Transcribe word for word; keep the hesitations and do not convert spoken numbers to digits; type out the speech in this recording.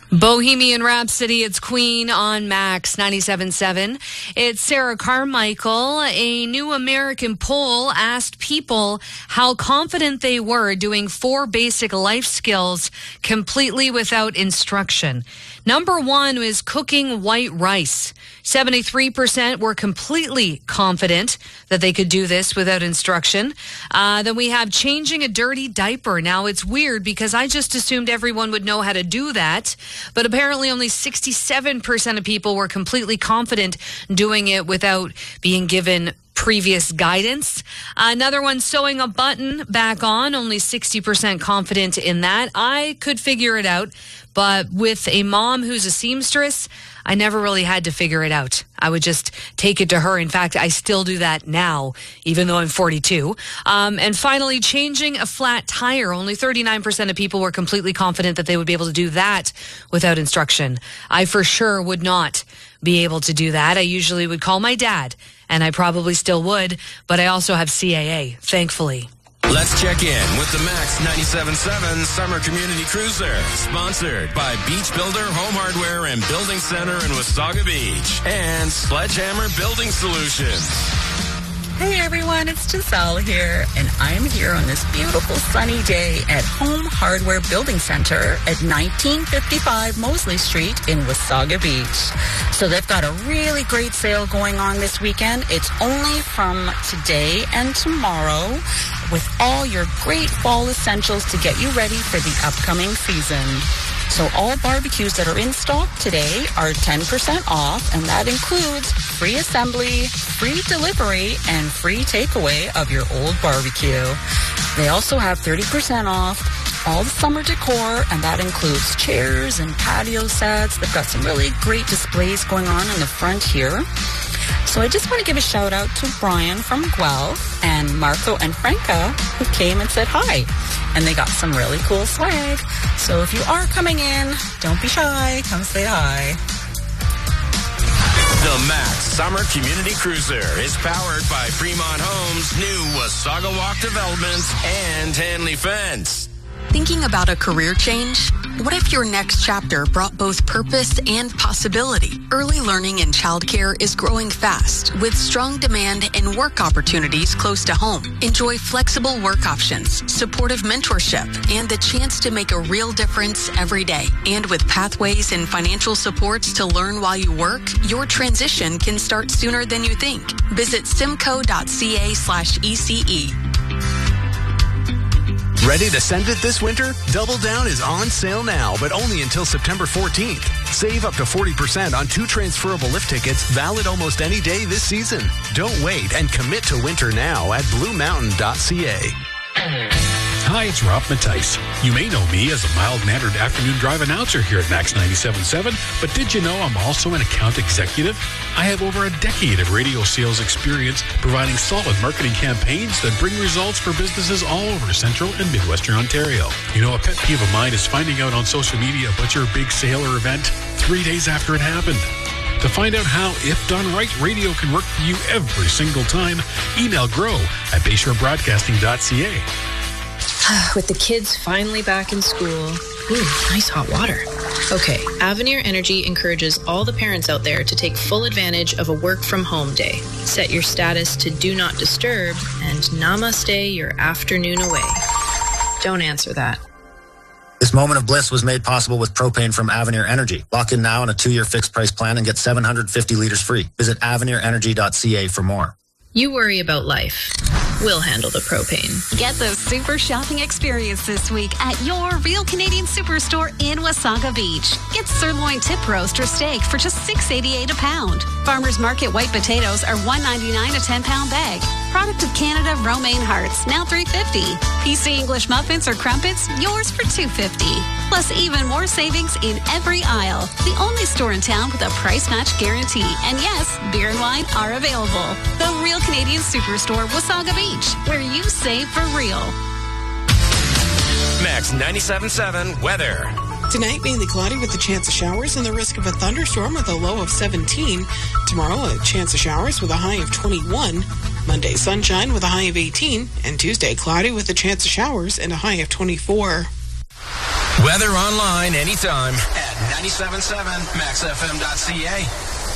Bohemian Rhapsody, it's Queen on Max ninety-seven point seven. It's Sarah Carmichael. A new American poll asked people how confident they were doing four basic life skills completely without instruction. Number one is cooking white rice. seventy-three percent were completely confident that they could do this without instruction. Uh, then we have changing a dirty diaper. Now, it's weird because I just assumed everyone would know how to do that. But apparently only sixty-seven percent of people were completely confident doing it without being given previous guidance. Another one, sewing a button back on, only sixty percent confident in that. I could figure it out, but with a mom who's a seamstress, I never really had to figure it out. I would just take it to her. In fact, I still do that now, even though I'm forty-two. Um, and finally, changing a flat tire. Only thirty-nine percent of people were completely confident that they would be able to do that without instruction. I for sure would not be able to do that. I usually would call my dad, and I probably still would, but I also have C A A, thankfully. Let's check in with the Max ninety-seven point seven Summer Community Cruiser, sponsored by Beach Builder Home Hardware and Building Center in Wasaga Beach and Sledgehammer Building Solutions. Hey everyone, it's Giselle here, and I'm here on this beautiful sunny day at Home Hardware Building Center at nineteen fifty-five Mosley Street in Wasaga Beach. So they've got a really great sale going on this weekend. It's only from today and tomorrow, with all your great fall essentials to get you ready for the upcoming season. So all barbecues that are in stock today are ten percent off, and that includes free assembly, free delivery, and free takeaway of your old barbecue. They also have thirty percent off all the summer decor, and that includes chairs and patio sets. They've got some really great displays going on in the front here. So I just want to give a shout out to Brian from Guelph and Marco and Franca, who came and said hi. And they got some really cool swag. So if you are coming in, don't be shy. Come say hi. The Max Summer Community Cruiser is powered by Fremont Homes, new Wasaga Walk Development, and Hanley Fence. Thinking about a career change? What if your next chapter brought both purpose and possibility? Early learning in childcare is growing fast with strong demand and work opportunities close to home. Enjoy flexible work options, supportive mentorship, and the chance to make a real difference every day. And with pathways and financial supports to learn while you work, your transition can start sooner than you think. Visit simco.ca slash ECE. Ready to send it this winter? Double Down is on sale now, but only until September fourteenth. Save up to forty percent on two transferable lift tickets, valid almost any day this season. Don't wait and commit to winter now at blue mountain dot c a. Hi, it's Rob Mattice. You may know me as a mild-mannered afternoon drive announcer here at Max ninety-seven point seven, but did you know I'm also an account executive? I have over a decade of radio sales experience providing solid marketing campaigns that bring results for businesses all over Central and Midwestern Ontario. You know, a pet peeve of mine is finding out on social media about your big sale or event three days after it happened. To find out how, if done right, radio can work for you every single time, email grow at bayshore broadcasting dot c a. With the kids finally back in school. Ooh, nice hot water. Okay, Avenir Energy encourages all the parents out there to take full advantage of a work-from-home day. Set your status to Do Not Disturb and namaste your afternoon away. Don't answer that. This moment of bliss was made possible with propane from Avenir Energy. Lock in now on a two-year fixed price plan and get seven hundred fifty liters free. Visit avenir energy dot c a for more. You worry about life. We'll handle the propane. Get the super shopping experience this week at your Real Canadian Superstore in Wasaga Beach. Get sirloin tip roast or steak for just six eighty-eight a pound. Farmers Market white potatoes are one ninety-nine a ten pound bag. Product of Canada romaine hearts, now three fifty. P C English muffins or crumpets, yours for two fifty. Plus even more savings in every aisle. The only store in town with a price match guarantee. And yes, beer and wine are available. The Real Canadian Superstore, Wasaga Beach, where you save for real. Max ninety-seven point seven weather. Tonight, mainly cloudy with a chance of showers and the risk of a thunderstorm with a low of seventeen. Tomorrow, a chance of showers with a high of twenty-one. Monday, sunshine with a high of eighteen. And Tuesday, cloudy with a chance of showers and a high of twenty-four. Weather online anytime at ninety-seven point seven, max f m dot c a.